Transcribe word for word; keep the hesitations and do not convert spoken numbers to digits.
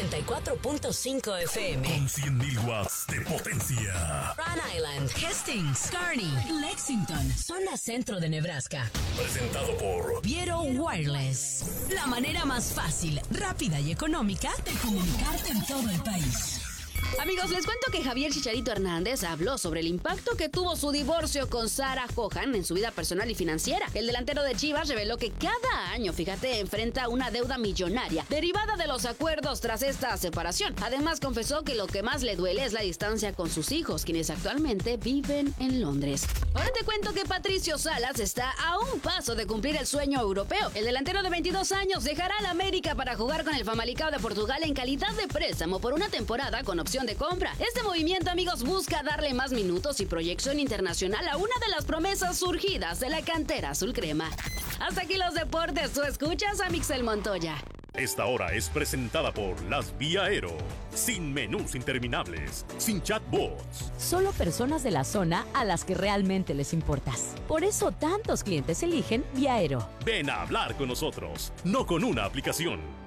ochenta y cuatro punto cinco F M. Con cien mil watts de potencia. Rhode Island, Hastings, Kearney, Lexington, zona centro de Nebraska. Presentado por Viero Wireless. La manera más fácil, rápida y económica de comunicarte en todo el país. Amigos, les cuento que Javier Chicharito Hernández habló sobre el impacto que tuvo su divorcio con Sara Johan en su vida personal y financiera. El delantero de Chivas reveló que cada año, fíjate, enfrenta una deuda millonaria derivada de los acuerdos tras esta separación. Además, confesó que lo que más le duele es la distancia con sus hijos, quienes actualmente viven en Londres. Ahora te cuento que Patricio Salas está a un paso de cumplir el sueño europeo. El delantero de veintidós años dejará al América para jugar con el Famalicão de Portugal en calidad de préstamo por una temporada con opción de compra. Este movimiento, amigos, busca darle más minutos y proyección internacional a una de las promesas surgidas de la cantera azul crema. Hasta aquí los deportes. Tú escuchas a Mixel Montoya. Esta hora es presentada por Las Vía Aero. Sin menús interminables, sin chatbots. Solo personas de la zona a las que realmente les importas. Por eso tantos clientes eligen Vía Aero. Ven a hablar con nosotros, no con una aplicación.